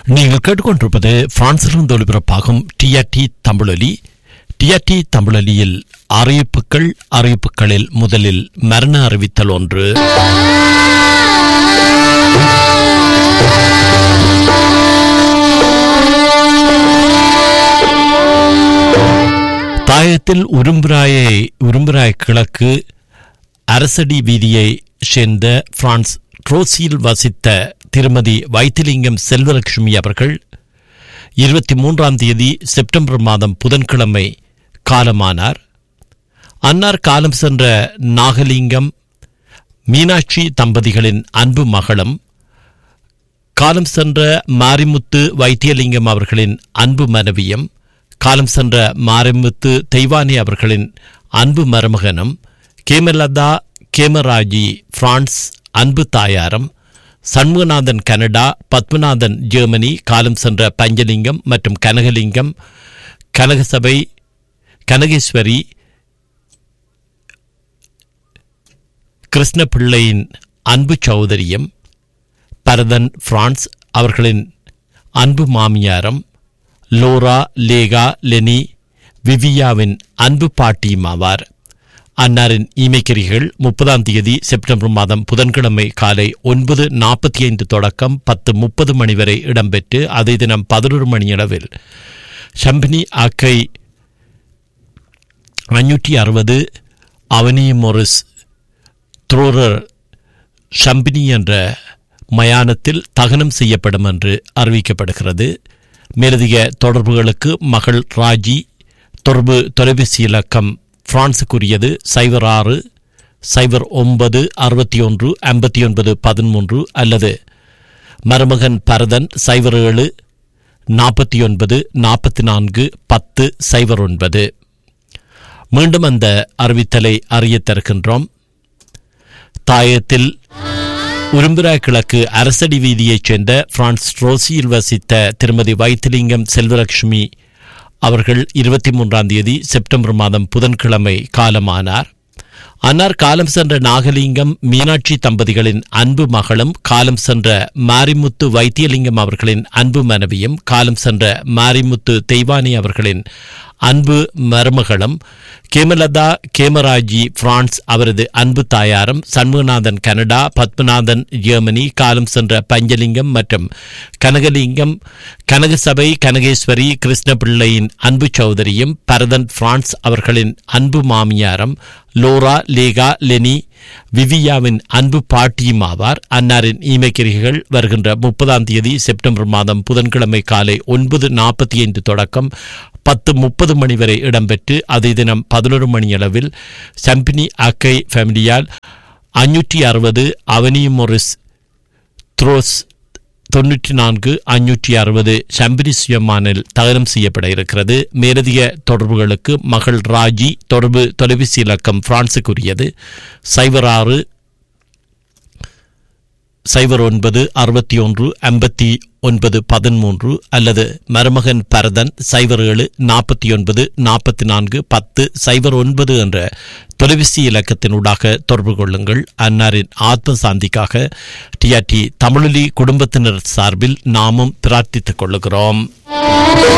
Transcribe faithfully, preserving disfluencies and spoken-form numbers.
நீங்கள் கேட்டுக்கொண்டிருப்பது பிரான்சிலிருந்து ஒலிபரப்பாகும் டிஆர்டி தமிழொலி. டிஆர்டி தமிழொலியில் அறிவிப்புகள். அறிவிப்புகளில் முதலில் மரண அறிவித்தல் ஒன்று. தாயத்தில் உரும்பிராயை உரும்பிராய் கிழக்கு அரசடி வீதியை சேர்ந்த பிரான்ஸ் ரோசியில் வசித்த திருமதி வைத்திலிங்கம் செல்வலட்சுமி அவர்கள் இருபத்தி மூன்றாம் தேதி செப்டம்பர் மாதம் புதன்கிழமை காலமானார். அன்னார் காலம் சென்ற நாகலிங்கம் மீனாட்சி தம்பதிகளின் அன்பு மகளும், காலம் சென்ற மாரிமுத்து வைத்தியலிங்கம் அவர்களின் அன்பு மனைவியும், காலம் சென்ற மாரிமுத்து தெய்வானி அவர்களின் அன்பு மருமகனும், கேமலதா கேமராஜி பிரான்ஸ் அன்பு தாயாரும், சண்முகநாதன் கனடா, பத்மநாதன் ஜெர்மனி, காலம் சென்ற பஞ்சலிங்கம் மற்றும் கனகலிங்கம், கனகசபை கனகேஸ்வரி கிருஷ்ணபிள்ளையின் அன்பு சௌதரியும், பரதன் பிரான்ஸ் அவர்களின் அன்பு மாமியாரும், லோரா லேகா லெனி விவியாவின் அன்பு பாட்டியும் ஆவார். அன்னாரின் ஈமைக்கிரிகள் முப்பதாம் தேதி செப்டம்பர் மாதம் புதன்கிழமை காலை ஒன்பது நாற்பத்தி ஐந்து தொடக்கம் பத்து முப்பது மணி வரை இடம்பெற்று அதே தினம் பதினொரு மணியளவில் ஷம்பினி ஆக்கை அஞ்சூற்றி அறுபது அவனி மொரிஸ் த்ரோரர் ஷம்பினி என்ற மயானத்தில் தகனம் செய்யப்படும் என்று அறிவிக்கப்படுகிறது. மேலதிக தொடர்புகளுக்கு மகள் ராஜி தொடர்பு தொலைபேசி இலக்கம் பிரான்சுக்குரியது சைபர் ஆறு சைபர் ஒன்பது அறுபத்தி ஒன்று ஐம்பத்தி ஒன்பது பதிமூன்று அல்லது மருமகன் பரதன் சைபர் ஏழு நாற்பத்தி ஒன்பது நாற்பத்தி நான்கு பத்து சைபர் ஒன்பது. மீண்டும் அந்த அறிவித்தலை அறிய தருகின்றோம். தாயத்தில் உரும்பிராய் கிழக்கு அரசடி வீதியைச் சேர்ந்த பிரான்ஸ் ரோசியில் வசித்த திருமதி வைத்திலிங்கம் செல்வலட்சுமி அவர்கள் இருபத்தி மூன்றாம் தேதி செப்டம்பர் மாதம் புதன்கிழமை காலமானார். அன்னார் காலம் சென்ற நாகலிங்கம் மீனாட்சி தம்பதிகளின் அன்பு மகளும், காலம் சென்ற மாரிமுத்து வைத்தியலிங்கம் அவர்களின் அன்பு மனைவியும், காலம் சென்ற மாரிமுத்து தெய்வானி அவர்களின் அன்பு மருமகளும், கேமலதா கேமராஜி பிரான்ஸ் அவரது அன்பு தாயாரும், சண்முகநாதன் கனடா, பத்மநாதன் ஜெர்மனி, காலம் சென்ற பஞ்சலிங்கம் மற்றும் கனகலிங்கம் கனகசபை கனகேஸ்வரி கிருஷ்ணபிள்ளையின் அன்பு சௌதரியும், பரதன் பிரான்ஸ் அவர்களின் அன்பு மாமியாரும், லோரா லேகா லெனி விவியாவின் அன்பு பாட்டியும் ஆவார். அன்னாரின் ஈமைக்கிரிகள் வருகின்ற முப்பதாம் தேதி செப்டம்பர் மாதம் புதன்கிழமை காலை ஒன்பது நாற்பத்தி ஐந்து தொடக்கம் பத்து முப்பது மணி வரை இடம்பெற்று அதே தினம் பதினொரு மணியளவில் சம்பினி அக்கை ஃபேமிலியால் அஞ்சூற்றி அறுபது அவனி மொரிஸ் த்ரோஸ் தொன்னூற்றி நான்கு அஞ்சூற்றி அறுபது சம்பினி சுயமானில் தகனம் செய்யப்பட இருக்கிறது. மேலதிக தொடர்புகளுக்கு மகள் ராஜி தொடர்பு தொலைபேசி இலக்கம் பிரான்சுக்குரியது சைபர் ஆறு சைபர் ஒன்பது அறுபத்தி ஒன்று ஐம்பத்தி ஒன்பது பதிமூன்று அல்லது மருமகன் பரதன் சைபர் ஏழு நாற்பத்தி ஒன்பது நாற்பத்தி நான்கு பத்து சைபர் ஒன்பது என்ற தொலைபேசி இலக்கத்தினூடாக தொடர்பு கொள்ளுங்கள். அன்னாரின் ஆத்ம சாந்திக்காக டிஆர்டி தமிழொலி குடும்பத்தினர் சார்பில் நாமும் பிரார்த்தித்துக் கொள்ளுகிறோம்.